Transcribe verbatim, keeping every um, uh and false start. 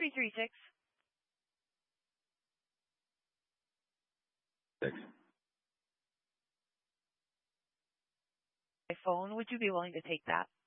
three three six. Six. My phone, would you be willing to take that?